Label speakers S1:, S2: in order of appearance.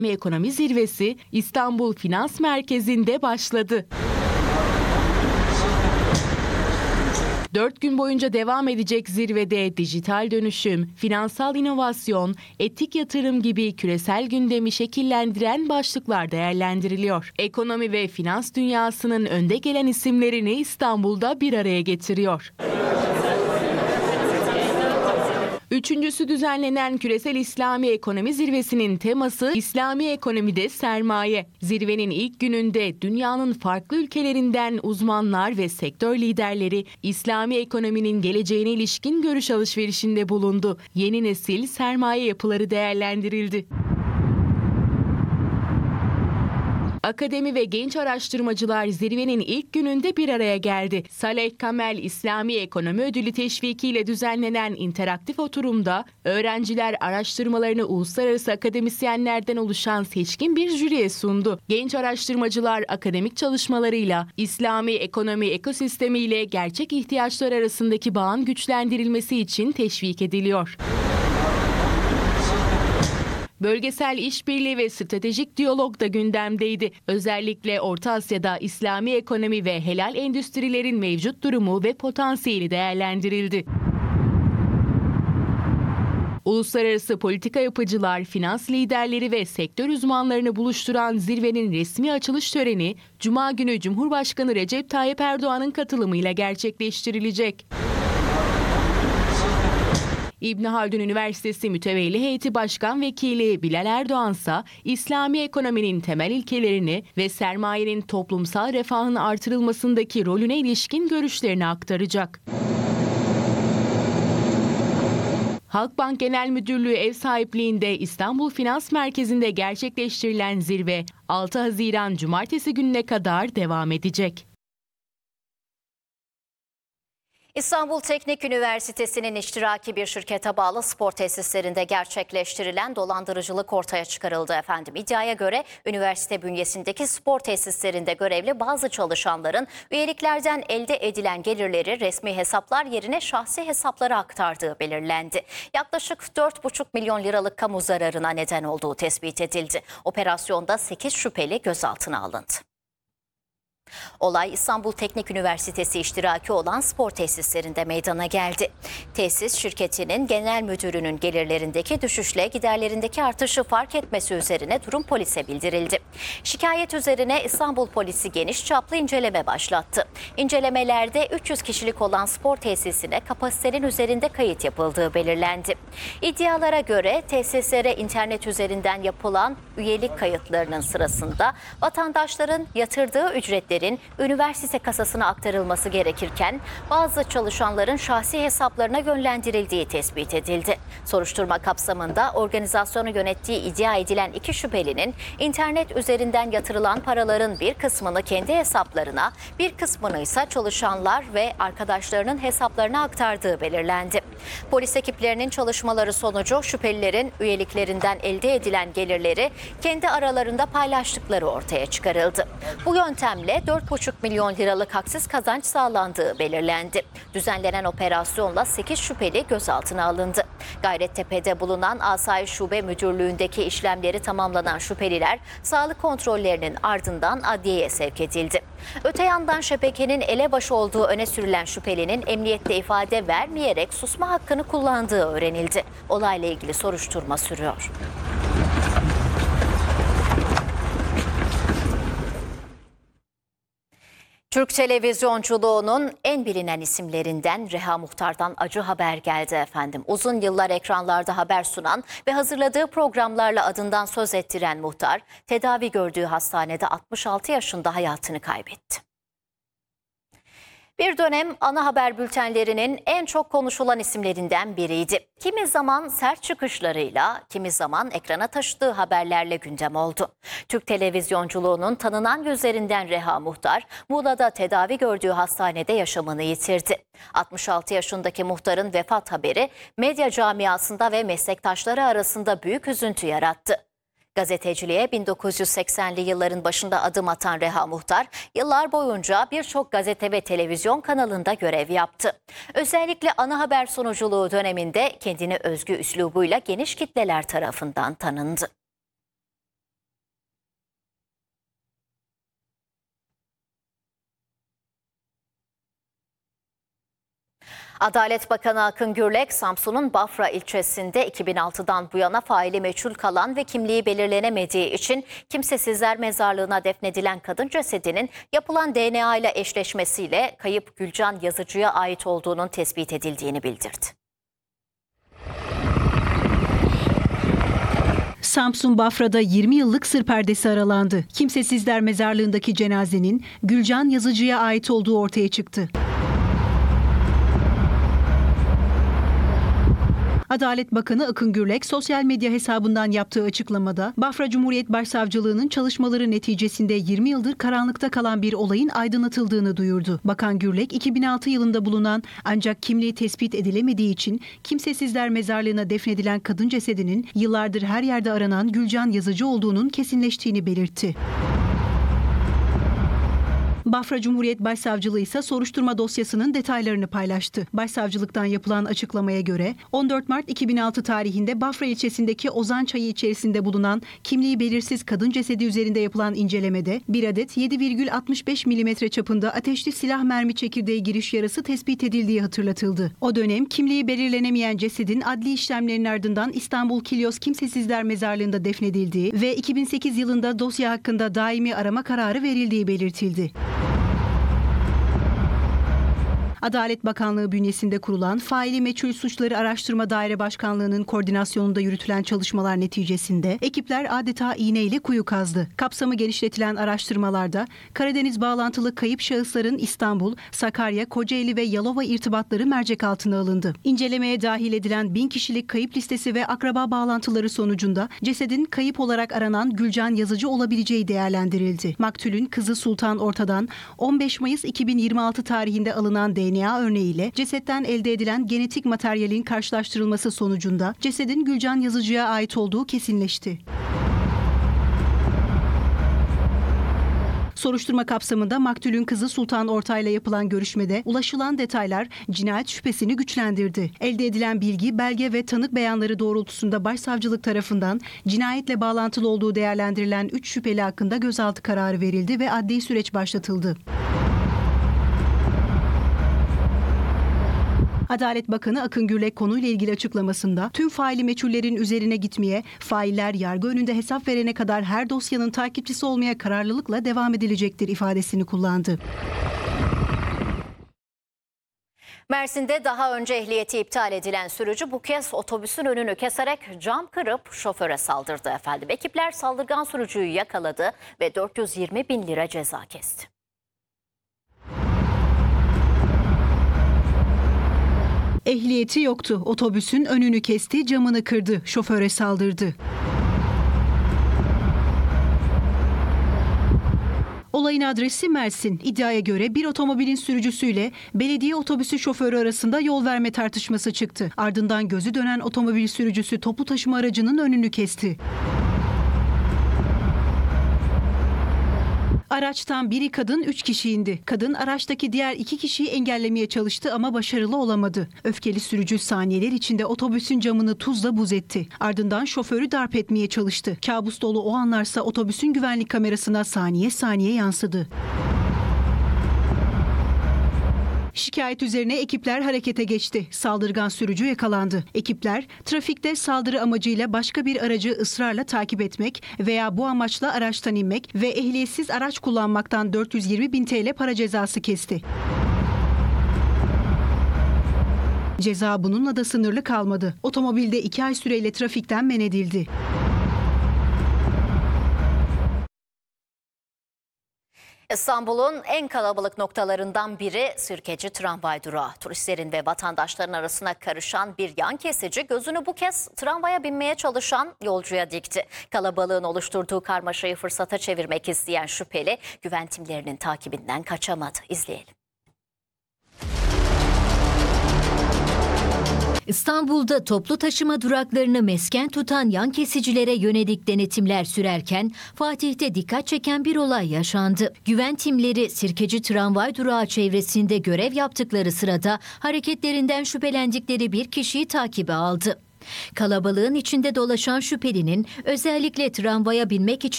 S1: Ekonomi Zirvesi İstanbul Finans Merkezi'nde başladı. 4 gün boyunca devam edecek zirvede dijital dönüşüm, finansal inovasyon, etik yatırım gibi küresel gündemi şekillendiren başlıklar değerlendiriliyor. Ekonomi ve finans dünyasının önde gelen isimlerini İstanbul'da bir araya getiriyor. Üçüncüsü düzenlenen Küresel İslami Ekonomi Zirvesi'nin teması İslami ekonomide sermaye. Zirvenin ilk gününde dünyanın farklı ülkelerinden uzmanlar ve sektör liderleri İslami ekonominin geleceğine ilişkin görüş alışverişinde bulundu. Yeni nesil sermaye yapıları değerlendirildi. Akademi ve genç araştırmacılar zirvenin ilk gününde bir araya geldi. Saleh Kamel İslami Ekonomi Ödülü teşvikiyle düzenlenen interaktif oturumda öğrenciler araştırmalarını uluslararası akademisyenlerden oluşan seçkin bir jüriye sundu. Genç araştırmacılar akademik çalışmalarıyla İslami ekonomi ekosistemiyle gerçek ihtiyaçlar arasındaki bağın güçlendirilmesi için teşvik ediliyor. Bölgesel işbirliği ve stratejik diyalog da gündemdeydi. Özellikle Orta Asya'da İslami ekonomi ve helal endüstrilerin mevcut durumu ve potansiyeli değerlendirildi. Uluslararası politika yapıcılar, finans liderleri ve sektör uzmanlarını buluşturan zirvenin resmi açılış töreni Cuma günü Cumhurbaşkanı Recep Tayyip Erdoğan'ın katılımıyla gerçekleştirilecek. İbn Haldun Üniversitesi Mütevelli Heyeti Başkan Vekili Bilal Erdoğan ise İslami ekonominin temel ilkelerini ve sermayenin toplumsal refahın artırılmasındaki rolüne ilişkin görüşlerini aktaracak. Halkbank Genel Müdürlüğü ev sahipliğinde İstanbul Finans Merkezi'nde gerçekleştirilen zirve 6 Haziran Cumartesi gününe kadar devam edecek.
S2: İstanbul Teknik Üniversitesi'nin iştiraki bir şirkete bağlı spor tesislerinde gerçekleştirilen dolandırıcılık ortaya çıkarıldı efendim. İddiaya göre üniversite bünyesindeki spor tesislerinde görevli bazı çalışanların üyeliklerden elde edilen gelirleri resmi hesaplar yerine şahsi hesaplara aktardığı belirlendi. Yaklaşık 4,5 milyon liralık kamu zararına neden olduğu tespit edildi. Operasyonda 8 şüpheli gözaltına alındı. Olay İstanbul Teknik Üniversitesi iştiraki olan spor tesislerinde meydana geldi. Tesis şirketinin genel müdürünün gelirlerindeki düşüşle giderlerindeki artışı fark etmesi üzerine durum polise bildirildi. Şikayet üzerine İstanbul polisi geniş çaplı inceleme başlattı. İncelemelerde 300 kişilik olan spor tesisine kapasitenin üzerinde kayıt yapıldığı belirlendi. İddialara göre tesislere internet üzerinden yapılan üyelik kayıtlarının sırasında vatandaşların yatırdığı ücretleri üniversite kasasına aktarılması gerekirken bazı çalışanların şahsi hesaplarına yönlendirildiği tespit edildi. Soruşturma kapsamında organizasyonu yönettiği iddia edilen 2 şüphelinin internet üzerinden yatırılan paraların bir kısmını kendi hesaplarına, bir kısmını ise çalışanlar ve arkadaşlarının hesaplarına aktardığı belirlendi. Polis ekiplerinin çalışmaları sonucu şüphelilerin üyeliklerinden elde edilen gelirleri kendi aralarında paylaştıkları ortaya çıkarıldı. Bu yöntemle 4,5 milyon liralık haksız kazanç sağlandığı belirlendi. Düzenlenen operasyonla 8 şüpheli gözaltına alındı. Gayrettepe'de bulunan Asayiş Şube Müdürlüğü'ndeki işlemleri tamamlanan şüpheliler sağlık kontrollerinin ardından adliyeye sevk edildi. Öte yandan şebekenin elebaşı olduğu öne sürülen şüphelinin emniyette ifade vermeyerek susma hakkını kullandığı öğrenildi. Olayla ilgili soruşturma sürüyor. Türk televizyonculuğunun en bilinen isimlerinden Reha Muhtar'dan acı haber geldi efendim. Uzun yıllar ekranlarda haber sunan ve hazırladığı programlarla adından söz ettiren Muhtar, tedavi gördüğü hastanede 66 yaşında hayatını kaybetti. Bir dönem ana haber bültenlerinin en çok konuşulan isimlerinden biriydi. Kimi zaman sert çıkışlarıyla, kimi zaman ekrana taşıdığı haberlerle gündem oldu. Türk televizyonculuğunun tanınan yüzlerinden Reha Muhtar, Muğla'da tedavi gördüğü hastanede yaşamını yitirdi. 66 yaşındaki Muhtar'ın vefat haberi medya camiasında ve meslektaşları arasında büyük üzüntü yarattı. Gazeteciliğe 1980'li yılların başında adım atan Reha Muhtar, yıllar boyunca birçok gazete ve televizyon kanalında görev yaptı. Özellikle ana haber sunuculuğu döneminde kendine özgü üslubuyla geniş kitleler tarafından tanındı. Adalet Bakanı Akın Gürlek, Samsun'un Bafra ilçesinde 2006'dan bu yana faili meçhul kalan ve kimliği belirlenemediği için kimsesizler mezarlığına defnedilen kadın cesedinin yapılan DNA ile eşleşmesiyle kayıp Gülcan Yazıcı'ya ait olduğunun tespit edildiğini bildirdi.
S3: Samsun Bafra'da 20 yıllık sır perdesi aralandı. Kimsesizler mezarlığındaki cenazenin Gülcan Yazıcı'ya ait olduğu ortaya çıktı. Adalet Bakanı Akın Gürlek sosyal medya hesabından yaptığı açıklamada Bafra Cumhuriyet Başsavcılığı'nın çalışmaları neticesinde 20 yıldır karanlıkta kalan bir olayın aydınlatıldığını duyurdu. Bakan Gürlek 2006 yılında bulunan ancak kimliği tespit edilemediği için kimsesizler mezarlığına defnedilen kadın cesedinin yıllardır her yerde aranan Gülcan Yazıcı olduğunun kesinleştiğini belirtti. Bafra Cumhuriyet Başsavcılığı ise soruşturma dosyasının detaylarını paylaştı. Başsavcılıktan yapılan açıklamaya göre 14 Mart 2006 tarihinde Bafra ilçesindeki Ozan Çayı içerisinde bulunan kimliği belirsiz kadın cesedi üzerinde yapılan incelemede bir adet 7,65 mm çapında ateşli silah mermi çekirdeği giriş yarası tespit edildiği hatırlatıldı. O dönem kimliği belirlenemeyen cesedin adli işlemlerin ardından İstanbul Kilyos Kimsesizler Mezarlığı'nda defnedildiği ve 2008 yılında dosya hakkında daimi arama kararı verildiği belirtildi. Adalet Bakanlığı bünyesinde kurulan Faili Meçhul Suçları Araştırma Daire Başkanlığı'nın koordinasyonunda yürütülen çalışmalar neticesinde ekipler adeta iğneyle kuyu kazdı. Kapsamı genişletilen araştırmalarda Karadeniz bağlantılı kayıp şahısların İstanbul, Sakarya, Kocaeli ve Yalova irtibatları mercek altına alındı. İncelemeye dahil edilen 1000 kişilik kayıp listesi ve akraba bağlantıları sonucunda cesedin kayıp olarak aranan Gülcan Yazıcı olabileceği değerlendirildi. Maktulün kızı Sultan Orta'dan 15 Mayıs 2026 tarihinde alınan DNA örneğiyle cesetten elde edilen genetik materyalin karşılaştırılması sonucunda cesedin Gülcan Yazıcı'ya ait olduğu kesinleşti. Soruşturma kapsamında maktulün kızı Sultan Ortay'la yapılan görüşmede ulaşılan detaylar cinayet şüphesini güçlendirdi. Elde edilen bilgi, belge ve tanık beyanları doğrultusunda başsavcılık tarafından cinayetle bağlantılı olduğu değerlendirilen 3 şüpheli hakkında gözaltı kararı verildi ve adli süreç başlatıldı. Adalet Bakanı Akın Gürlek konuyla ilgili açıklamasında tüm faili meçhullerin üzerine gitmeye, failler yargı önünde hesap verene kadar her dosyanın takipçisi olmaya kararlılıkla devam edilecektir ifadesini kullandı.
S2: Mersin'de daha önce ehliyeti iptal edilen sürücü bu kez otobüsün önünü keserek cam kırıp şoföre saldırdı efendim. Ekipler saldırgan sürücüyü yakaladı ve 420 bin lira ceza kesti.
S3: Ehliyeti yoktu. Otobüsün önünü kesti, camını kırdı, şoföre saldırdı. Olayın adresi Mersin. İddiaya göre bir otomobilin sürücüsüyle belediye otobüsü şoförü arasında yol verme tartışması çıktı. Ardından gözü dönen otomobil sürücüsü toplu taşıma aracının önünü kesti. Araçtan biri kadın 3 kişi indi. Kadın araçtaki diğer 2 kişiyi engellemeye çalıştı ama başarılı olamadı. Öfkeli sürücü saniyeler içinde otobüsün camını tuzla buz etti. Ardından şoförü darp etmeye çalıştı. Kabus dolu o anlarsa otobüsün güvenlik kamerasına saniye saniye yansıdı. Şikayet üzerine ekipler harekete geçti. Saldırgan sürücü yakalandı. Ekipler trafikte saldırı amacıyla başka bir aracı ısrarla takip etmek veya bu amaçla araçtan inmek ve ehliyetsiz araç kullanmaktan 420 bin TL para cezası kesti. Ceza bununla da sınırlı kalmadı. Otomobilde 2 ay süreyle trafikten men edildi.
S2: İstanbul'un en kalabalık noktalarından biri Sirkeci tramvay durağı. Turistlerin ve vatandaşların arasına karışan bir yan kesici gözünü bu kez tramvaya binmeye çalışan yolcuya dikti. Kalabalığın oluşturduğu karmaşayı fırsata çevirmek isteyen şüpheli güven timlerinin takibinden kaçamadı. İzleyelim.
S4: İstanbul'da toplu taşıma duraklarını mesken tutan yan kesicilere yönelik denetimler sürerken Fatih'te dikkat çeken bir olay yaşandı. Güven timleri Sirkeci tramvay durağı çevresinde görev yaptıkları sırada hareketlerinden şüphelendikleri bir kişiyi takibe aldı. Kalabalığın içinde dolaşan şüphelinin özellikle tramvaya binmek için